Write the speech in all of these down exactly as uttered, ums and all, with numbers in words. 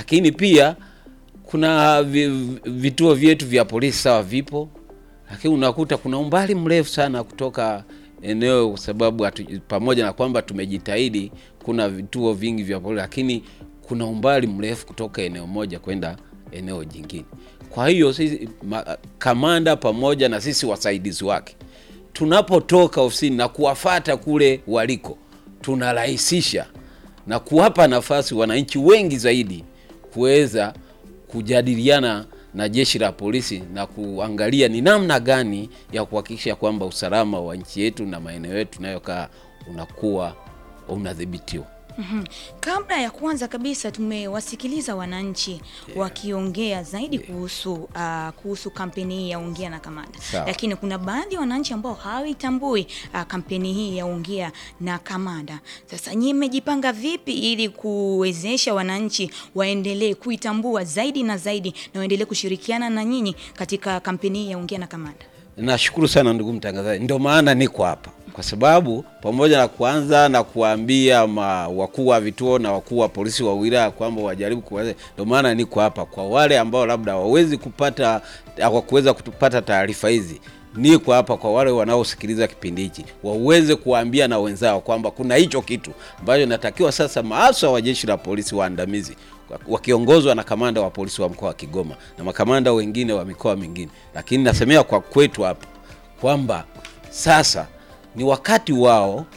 Lakini pia kuna vituo vyetu vya polisi sawa vipo, lakini unakuta kuna umbali mrefu sana kutoka eneo, kwa sababu pamoja na kwamba tumejitahidi kuna vituo vingi vya polisi, lakini kuna umbali mrefu kutoka eneo moja kwenda eneo jingine. Kwa hiyo sisi ma, kamanda pamoja na sisi wasaidizi wake tunapotoka ofisini na kuwafata kule waliko, tunarahisisha na kuwapa nafasi wananchi wengi zaidi kuweza kujadiliana na jeshi la polisi na kuangalia ni namna gani ya kuhakikisha kwamba usalama wa nchi yetu na maeneo yetu tunayokaa unakuwa unadhibitiwa. Mm-hmm. Kabla ya kuanza kabisa tumewasikiliza wananchi yeah. wakiongea zaidi yeah. kuhusu uh, kuhusu kampeni hii ya Ongea na Kamanda. Sao. Lakini kuna baadhi ya wananchi ambao hawatambui uh, kampeni hii ya Ongea na Kamanda. Sasa nyinyi mmejipanga vipi ili kuwezesha wananchi waendelee kuitambua zaidi na zaidi na waendelee kushirikiana na nyinyi katika kampeni hii ya Ongea na Kamanda? Nashukuru sana ndugu mtangazaji. Ndio maana niko hapa. Kwa sababu pamoja na kuanza na kuambia wakuu wa vituo na wakuu wa polisi wa wilaya kwamba wajaribu kuweza, ndio maana niko hapa kwa wale ambao labda hawawezi kupata au kuweza kupata taarifa hizi. Niko hapa kwa wale wanaosikiliza kipindi hiki waweze kuambia na wenzao kwamba kuna hicho kitu ambacho natakiwa sasa maafisa wa jeshi la polisi waandamizi wakiongozwa na kamanda wa polisi wa mkoa wa Kigoma na makamanda wengine wa mikoa mingine. Lakini nasemea kwa kwetu hapa kwamba sasa ni wakati wao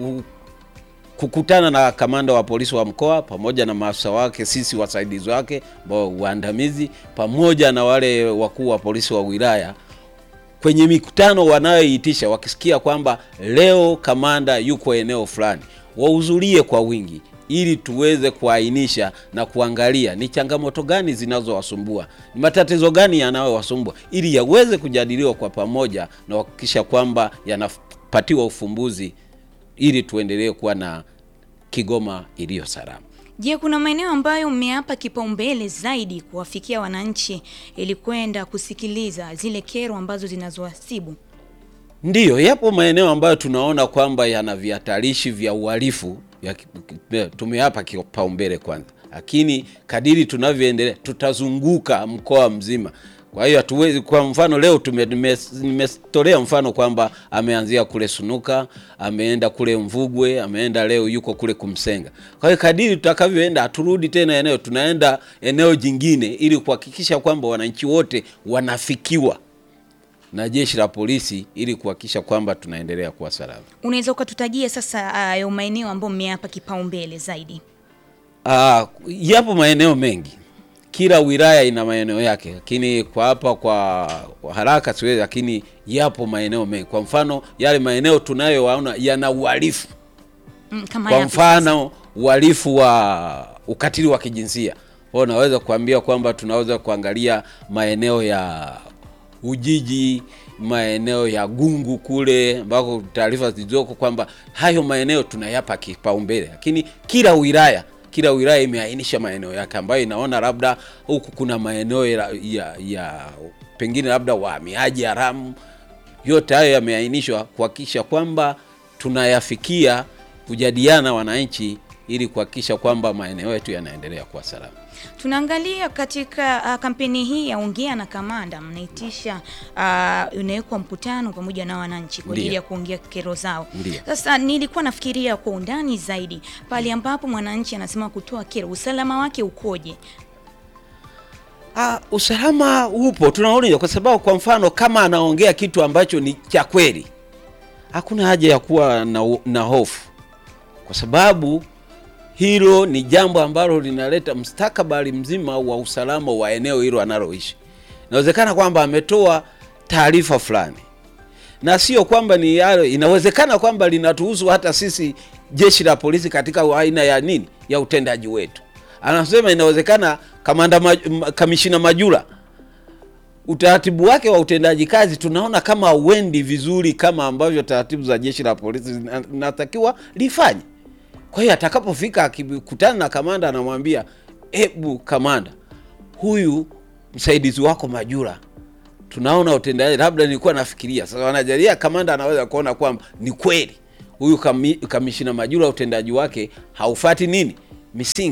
kukutana na kamanda wa polisi wa mkoa pamoja na maafisa wake, sisi wasaidizi wake ambao waandamizi, pamoja na wale wakuu wa polisi wa wilaya kwenye mikutano wanayoitisha. Wakisikia kwamba leo kamanda yuko eneo fulani, wahudhurie kwa wingi ili tuweze kuainisha na kuangalia ni changamoto gani zinazowasumbua, ni matatizo gani yanayowasumbua, ili yaweze kujadiliwa kwa pamoja na kuhakikisha kwamba yanapatiwa ufumbuzi ili tuendelee kuwa na Kigoma iliyo salama. Je, kuna maeneo ambayo mmeapa kipaumbele zaidi kuwafikia wananchi ili kwenda kusikiliza zile kero ambazo zinazowasibu? Ndiyo, yapo maeneo ambayo tunaona kwamba yana vihatarishi vya uhalifu, tumeapa kipaumbele kwanza. Lakini kadiri tunavyoendelea tutazunguka mkoa mzima. Kwa hiyo hatuwezi, kwa mfano leo tumetolea mfano kwamba ameanzia kule Sunuka, ameenda kule Mvugwe, ameenda leo yuko kule Kumsenga. Kwa hiyo kadiri tutakavyoenda haturudi tena eneo, tunaenda eneo jingine ili kuhakikisha kwamba wananchi wote wanafikiwa na jeshi la polisi ili kuhakikisha kwamba tunaendelea kuwa salama. Unaweza ukatutajia sasa hayo uh, maeneo ambayo mmeapa kipaumbele zaidi? Ah, uh, yapo maeneo mengi. Kila wilaya ina maeneo yake, lakini kwa hapa kwa, kwa haraka siwezi, lakini yapo maeneo mengi. Kwa mfano yale maeneo tunayowaona yana uhalifu. Mm, kama kwa mfano uhalifu wa ukatili wa kijinsia. Wao naweza kuambia kwamba tunaweza kuangalia maeneo ya Ujiji, maeneo ya Gungu kule ambako taarifa zilizoko kwamba hayo maeneo tunayapa kipaumbele. Lakini kila wilaya Kila wilaya imeainisha maeneo yake ambayo inaona labda huku kuna maeneo ya, ya, ya pengine labda wahamiaji haramu. Yote hayo yameainishwa kuhakikisha kwamba tunayafikia, kujadiliana wananchi ili kuhakikisha kwamba maeneo yetu yanaendelea kuwa salama. Tunaangalia katika uh, kampeni hii ya Ongea na Kamanda, mnaitisha uh, unawekwa mkutano pamoja na wananchi kwa ajili ya kuongea kero zao. Ndiyo. Sasa nilikuwa nafikiria kwa undani zaidi pale ambapo mwananchi anasema kutoa kero, usalama wake ukoje? Ah, usalama upo, tunaona kwa sababu kwa mfano kama anaongea kitu ambacho ni cha kweli, hakuna haja ya kuwa na, na hofu. Kwa sababu hilo ni jambo ambalo linaleta mustakabali mzima wa usalama wa eneo hilo analoishi. Inawezekana kwamba ametoa taarifa fulani, na sio kwamba ni yale, inawezekana kwamba linatuhusu hata sisi jeshi la polisi katika aina ya nini ya utendaji wetu. Anasema inawezekana kamanda maj, kamishina Majura utaratibu wake wa utendaji kazi tunaona kama uendi vizuri kama ambavyo taratibu za jeshi la polisi zinatakiwa lifanye. Kwa hiyo atakapofika akikutana na kamanda anamwambia, "Ebu kamanda, huyu msaidizi wako Majura tunaona utendaji, labda nilikuwa nafikiria." Sasa wanajalia kamanda anaweza kuona kwamba ni kweli huyu kamishina Majura utendaji wake haufuati nini misingi.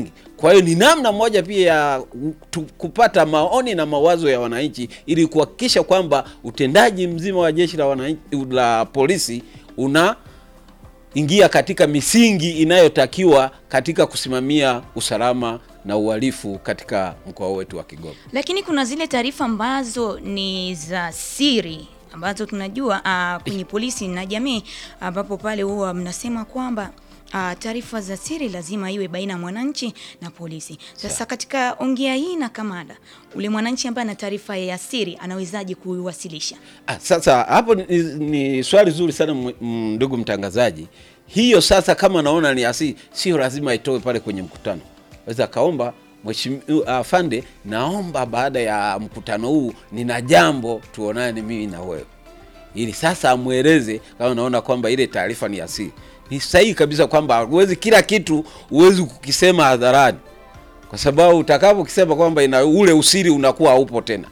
Kwa hiyo ni namna moja pia ya kupata maoni na mawazo ya wananchi ili kuhakikisha kwamba utendaji mzima wa jeshi la wananchi la polisi una ingia katika misingi inayotakiwa katika kusimamia usalama na uhalifu katika mkoa wetu wa Kigoma. Lakini kuna zile taarifa ambazo ni za siri ambazo tunajua uh, kwenye polisi na jamii, ambapo pale huwa mnasema kwamba uh, taarifa za siri lazima iwe baina ya mwananchi na polisi. Sasa katika ongea hii na kamanda, ule mwananchi ambaye ana taarifa ya siri anawezaje kuiwasilisha? Ah, sasa hapo ni, ni swali zuri sana ndugu mtangazaji. Hiyo sasa kama naona ni asili, sio lazima itoe pale kwenye mkutano. Waweza kaomba mheshimiwa afande, uh, naomba baada ya mkutano huu nina jambo tuonane mimi na wewe. Ili sasa amueleze kama naona kwamba ile taarifa ni asili. Ni sahihi kabisa kwamba huwezi kila kitu uwezi kukisema hadharani. Kwa sababu utakapokisema kwamba ina ule usiri unakuwa haupo tena.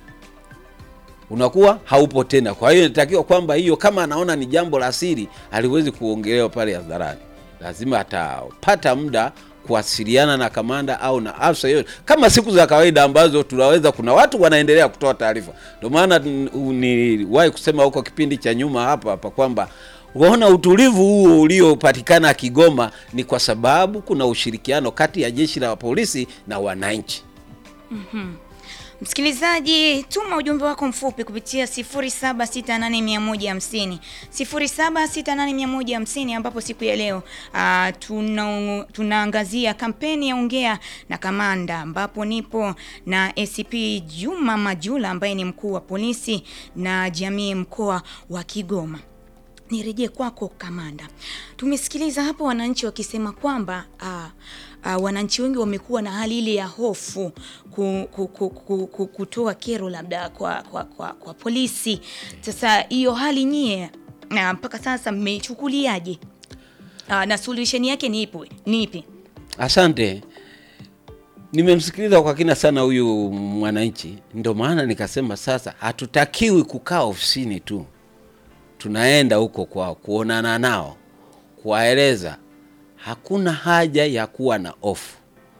Unakuwa haupo tena. Kwa hiyo inatakiwa kwamba hiyo kama anaona ni jambo la siri aliwezi kuongelewa pale hadharani. Lazima atapata muda kuwasiliana na kamanda au na afisa yote kama siku za kawaida ambazo tunaweza, kuna watu wanaendelea kutoa taarifa. Ndio maana niliwahi kusema huko kipindi cha nyuma hapa hapa kwamba unaona utulivu huo uliopatikana Kigoma ni kwa sababu kuna ushirikiano kati ya jeshi la polisi na wananchi. Mhm. Msikilizaji, tuma ujumbe wako mfupi kupitia sifuri saba sita nane mia moja hamsini sifuri saba sita nane mia moja hamsini, ambapo siku ya leo uh, tuna, tunaangazia kampeni ya ongea na kamanda, ambapo nipo na A C P Juma Majula ambaye ni mkuu wa polisi na jamii mkoa wa Kigoma. Nirejee kwako kamanda. Tumesikiliza hapo wananchi wakisema kwamba uh, uh, wananchi wengi wamekuwa na hali ile ya hofu ku, ku, ku, ku, ku, kutoa kero labda kwa, kwa, kwa, kwa polisi. Sasa hiyo hali nyie na mpaka sasa mmeichukuliaje? Uh, na solution yake ni ipi? Ni ipi? Asante. Nimemsikiliza kwa kina sana huyu mwananchi, ndio maana nikasema sasa hatutakiwi kukaa ofisini tu. Tunaenda huko kwa kuonana nao, kuwaeleza hakuna haja ya kuwa na hofu.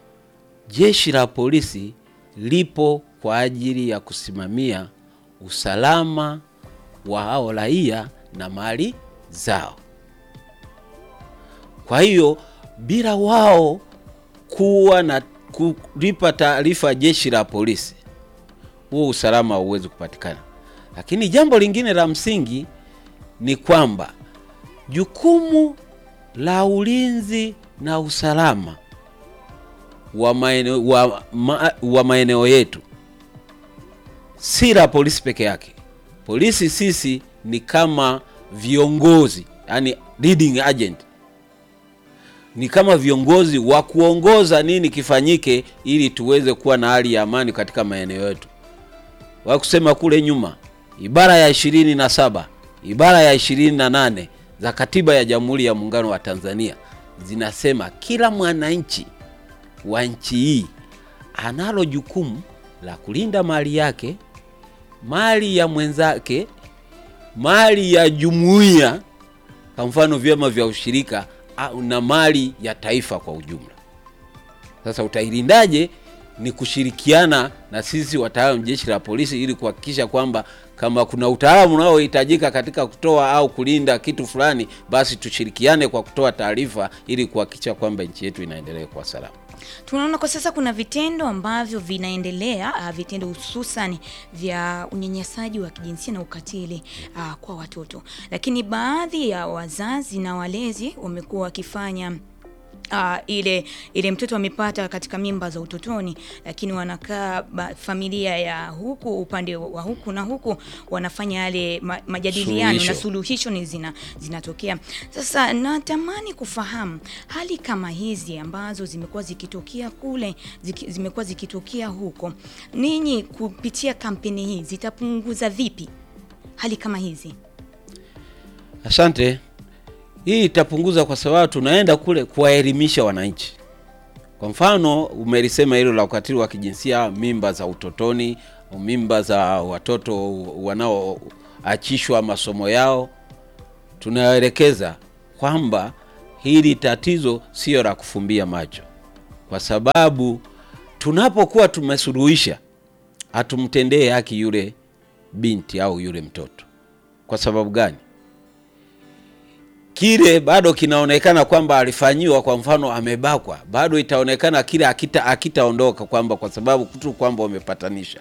Jeshi la polisi lipo kwa ajili ya kusimamia usalama wa hao raia na mali zao. Kwa hiyo bila wao kuwa na kulipa taarifa jeshi la polisi, huo usalama hauwezi kupatikana. Lakini jambo lingine la msingi ni kwamba jukumu la ulinzi na usalama wa maeneo wa, ma, wa maeneo yetu si la polisi peke yake. Polisi sisi ni kama viongozi, yani leading agent. Ni kama viongozi wa kuongoza nini kifanyike ili tuweze kuwa na hali ya amani katika maeneo yetu. Wa kusema kule nyuma, ibara ya ishirini na saba, ibara ya ishirini na nane za Katiba ya Jamhuri ya Muungano wa Tanzania zinasema kila mwananchi wa nchi hii analo jukumu la kulinda mali yake, mali ya mwenzake, mali ya jumuiya, kwa mfano vyama vya ushirika, na mali ya taifa kwa ujumla. Sasa utailindaje? Ni kushirikiana na sisi wataalamu jeshi la polisi ili kuhakikisha kwamba kama kuna utaalamu unaohitajika katika kutoa au kulinda kitu fulani, basi tushirikiane kwa kutoa taarifa ili kuhakikisha kwamba nchi yetu inaendelea kwa salama. Tunaona kwa sasa kuna vitendo ambavyo vinaendelea, uh, vitendo hususan vya unyanyasaji wa kijinsia na ukatili uh, kwa watoto. Lakini baadhi ya wazazi na walezi wamekuwa wakifanya Uh, ile ile mtoto amepata katika mimba za utotoni, lakini wanakaa familia ya huku upande wa huku na huku wanafanya yale ma, majadiliano na suluhisho ni zina zinatokea. Sasa natamani kufahamu hali kama hizi ambazo zimekuwa zikitokea kule, ziki, zimekuwa zikitokea huko, ninyi kupitia kampeni hii zitapunguza vipi hali kama hizi? Asante. Hii itapunguza kwa sababu tunaenda kule kuwaelimisha wananchi. Kwa mfano umelisema hilo la ukatili wa kijinsia, mimba za utotoni, mimba za watoto wanaoachishwa masomo yao. Tunaelekeza kwamba hili tatizo sio la kufumbia macho. kwa sababu tunapokuwa tumesuluhisha hatumtendee haki yule binti au yule mtoto. Kwa sababu gani? Kile bado kinaonekana kwamba alifanyiwa, kwa mfano amebakwa, bado itaonekana kile akita akitaondoka kwamba kwa sababu kutu kwamba wamepatanisha.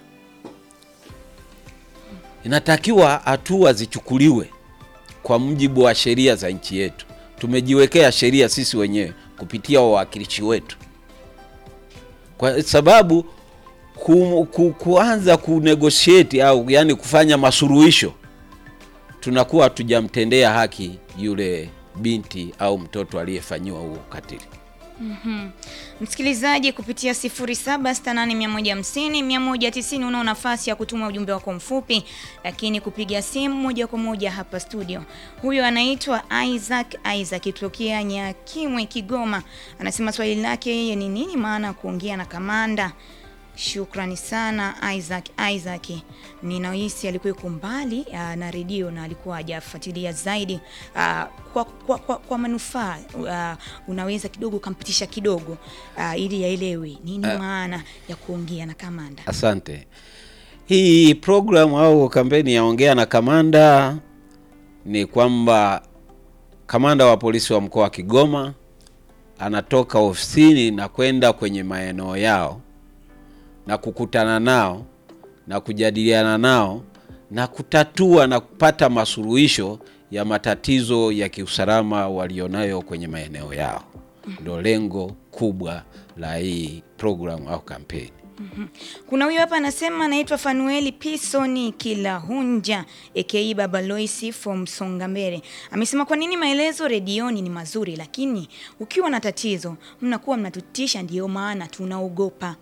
Inatakiwa hatua zichukuliwe kwa mujibu wa sheria za nchi yetu. Tumejiwekea sheria sisi wenyewe kupitia wawakilishi wetu. Kwa sababu ku, ku, kuanza kunegotiate au yani kufanya masuluhisho, tunakuwa hatujamtendea haki yule binti au mtoto aliyefanyiwa huo ukatili. Mhm. Msikilizaji, kupitia sifuri saba sita nane moja hamsini mia moja tisini unao nafasi ya kutuma ujumbe wako mfupi, lakini kupiga simu moja kwa moja hapa studio. Huyo anaitwa Isaac Isaac kutokea Nyakimwe, Kigoma. Anasema swali lake yeye ni nini maana kuongea na kamanda. Shukrani sana Isaac Isaac. Ninahisi alikuwa yuko mbali na redio na alikuwa hajafuatilia zaidi. Uh, kwa kwa, kwa, kwa manufaa uh, unaweza kidogo kumpitisha kidogo uh, ili yaelewe nini uh, maana ya kuongea na kamanda. Asante. Hii program au kampeni ya ongea na kamanda ni kwamba kamanda wa polisi wa mkoa wa Kigoma anatoka ofisini na kwenda kwenye maeneo yao na kukutana nao na kujadiliana nao na kutatua na kupata masuluhisho ya matatizo ya kiusalama walionayo kwenye maeneo yao. Ndio lengo kubwa la hii program au kampeni. Mm-hmm. Kuna huyu hapa anasema anaitwa Fanueli Pisoni Kilahunja aka Baba Loisi from Songambele. Amesema kwa nini maelezo redioni ni mazuri lakini ukiwa na tatizo mnakuwa mnatutisha, ndio maana tunaogopa.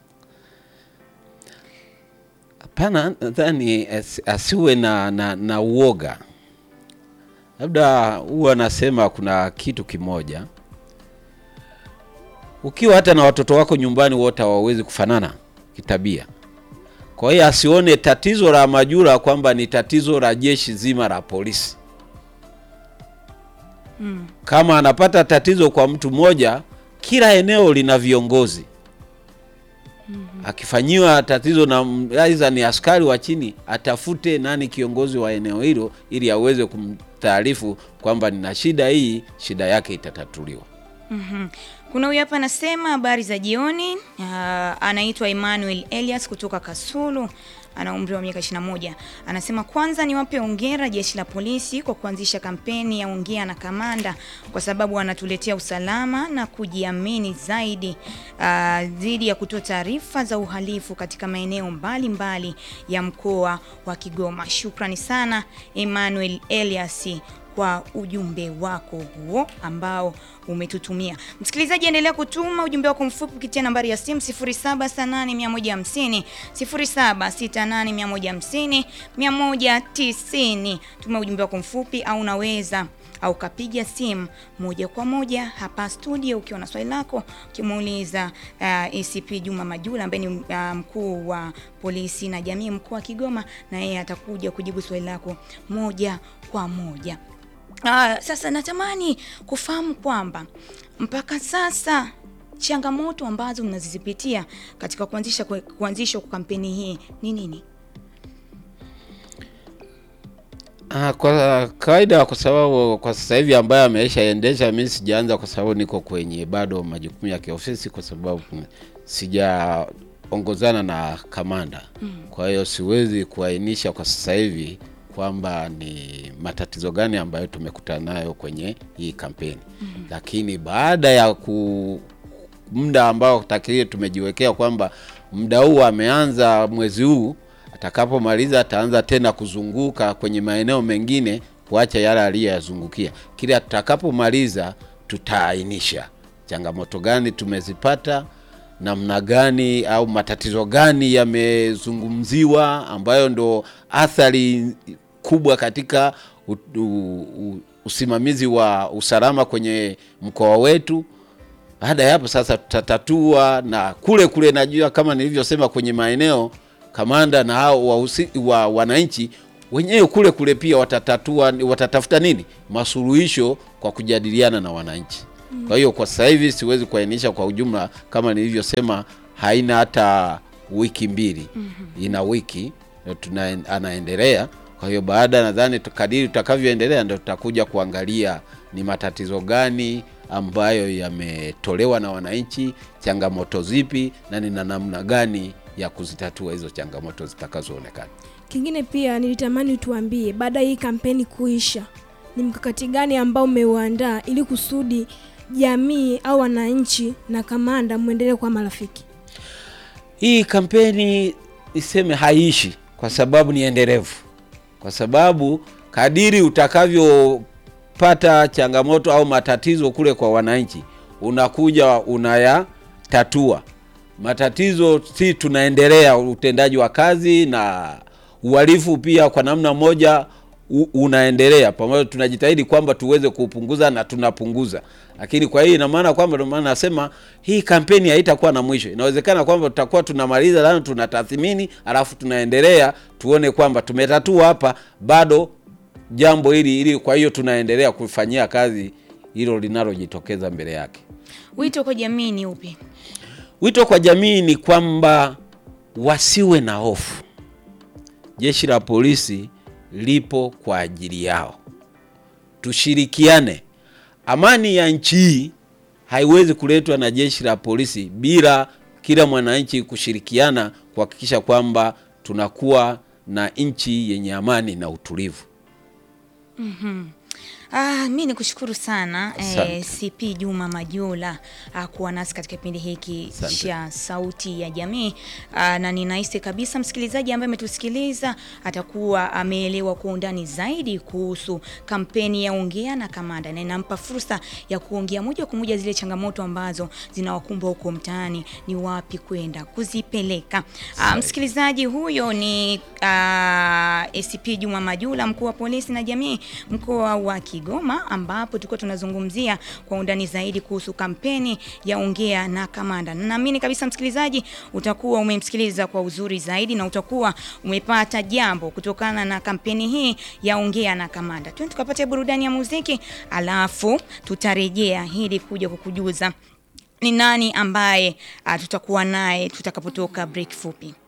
Hapana, nadhani asiwe na, na, na uoga. Labda huwa anasema kuna kitu kimoja. Ukiwa hata na watoto wako nyumbani wote hawawezi kufanana kitabia. Kwa hiyo asione tatizo la Majura kwamba ni tatizo la jeshi zima la polisi. Mm. Kama anapata tatizo kwa mtu mmoja, kila eneo lina viongozi. Mm-hmm. Akifanyiwa tatizo na aidha ni askari wa chini, atafute nani kiongozi wa eneo hilo ili aweze kumtaarifu kwamba nina shida hii, shida yake itatatuliwa. Mhm. Kuna huyu hapa anasema habari za jioni. Uh, anaitwa Emmanuel Elias kutoka Kasulu. Ana umri wa miaka ishirini na moja. Anasema kwanza niwape hongera jeshi la polisi kwa kuanzisha kampeni ya ongea na kamanda kwa sababu wanatuletea usalama na kujiamini zaidi uh, dhidi ya kutoa taarifa za uhalifu katika maeneo mbalimbali ya mkoa wa Kigoma. Shukrani sana Emmanuel Elias kwa ujumbe wako huo ambao umetutumia. Msikilizaji, endelea kutuma ujumbe wako mfupi kupitia nambari ya simu sifuri saba sita nane moja hamsini sifuri saba sita nane moja hamsini mia moja tisini. Tuma ujumbe wako mfupi au unaweza au kapiga simu moja kwa moja hapa studio ukiwa na swali lako ukimuuliza uh, A C P Juma Majula ambaye ni uh, mkuu wa polisi na jamii mkoa wa Kigoma, na yeye atakuja kujibu swali lako moja kwa moja. Uh, sasa natamani kufahamu kwamba mpaka sasa changamoto ambazo mnazizipitia katika kuanzisha kuanzisha kwa kampeni hii ni nini? Ah, kwa kawaida kwa sababu kwa sasa hivi ambaye ameshaendesha, mimi sijaanza kwa sababu niko kwenye bado majukumu ya kiofisi, kwa sababu sijaongozana na kamanda. Mm. Kwa hiyo siwezi kuainisha kwa sasa hivi kwamba ni matatizo gani ambayo tumekutana nayo kwenye hii kampeni. Mm-hmm. Lakini baada ya ku muda ambao takirie tumejiwekea kwamba muda huu ameanza mwezi huu, atakapomaliza ataanza tena kuzunguka kwenye maeneo mengine kuacha yale aliyozungukia. Kila tutakapomaliza tutaainisha changamoto gani tumezipata, namna gani au matatizo gani yamezungumziwa ambayo ndo athari kubwa katika u, u, u, usimamizi wa usalama kwenye mkoa wetu. Baada ya hapo sasa tutatatua, na kule kule najua kama nilivyosema kwenye maeneo kamanda na hao wa, wa wananchi wenyewe kule kule pia watatatua, watatafuta nini masuluhisho kwa kujadiliana na wananchi. Mm. Kwa hiyo kwa sasa hivi siwezi kuainisha kwa ujumla, kama nilivyosema haina hata wiki mbili. Mm-hmm. Ina wiki tuna anaendelea. Kwa hiyo baada nadhani kadiri tutakavyoendelea ndio tutakuja kuangalia ni matatizo gani ambayo yametolewa na wananchi, changamoto zipi na ni namna gani ya kuzitatua hizo changamoto zitakazoonekana. Kingine pia nilitamani tuambie, baada hii kampeni kuisha, ni mkakati gani ambao umeuandaa ili kusudi jamii au wananchi na kamanda muendelee kuwa marafiki? Hii kampeni niseme haiishi kwa sababu ni endelevu. Kwa sababu kadiri utakavyopata changamoto au matatizo kule kwa wananchi, unakuja unayatatua. Matatizo si tunaendelea utendaji wa kazi, na uhalifu pia kwa namna moja unaendelea. Pamoja tunajitahidi kwamba tuweze kupunguza na tunapunguza. Lakini kwa hiyo ina maana kwamba, ndio maana nasema hii kampeni haitakuwa na mwisho. Inawezekana kwamba tutakuwa tunamaliza leo, tunatathmini, alafu tunaendelea tuone kwamba tumetatua hapa bado jambo hili ili, kwa hiyo tunaendelea kufanyia kazi hilo linalojitokeza mbele yake. Wito kwa jamii ni upi? Wito kwa jamii ni kwamba wasiwe na hofu. Jeshi la polisi lipo kwa ajili yao. Tushirikiane. Amani ya nchi hii haiwezi kuletwa na jeshi la polisi bila kila mwananchi kushirikiana kuhakikisha kwamba tunakuwa na nchi yenye amani na utulivu. Mhm. Ah, mimi nikushukuru sana eh, C P Juma Majula ah, kuwa nasi katika kipindi hiki cha Sauti ya Jamii. Ah, na ninahisi kabisa msikilizaji ambaye ametusikiliza atakuwa ameelewa kwa undani zaidi kuhusu kampeni ya Ongea na Kamanda, na inampa fursa ya kuongea moja kwa moja zile changamoto ambazo zinawakumba huko mtaani, ni wapi kwenda kuzipeleka. Ah, msikilizaji, huyo ni ah, C P Juma Majula, mkuu wa polisi na jamii mkoa wa Kigoma, ambapo tulikuwa tunazungumzia kwa undani zaidi kuhusu kampeni ya Ongea na Kamanda. Na naamini kabisa msikilizaji utakuwa umemsikiliza kwa uzuri zaidi na utakuwa umepata jambo kutokana na kampeni hii ya Ongea na Kamanda. Twende tukapate burudani ya muziki, alafu tutarejea ili kuja kukujuza ni nani ambaye tutakuwa naye tutakapotoka break fupi.